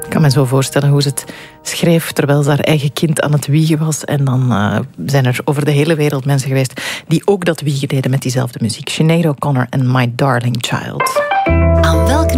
Ik kan me zo voorstellen hoe ze het schreef terwijl ze haar eigen kind aan het wiegen was. En dan zijn er over de hele wereld mensen geweest die ook dat wiegen deden met diezelfde muziek. Sinead O'Connor en My Darling Child. Aan welk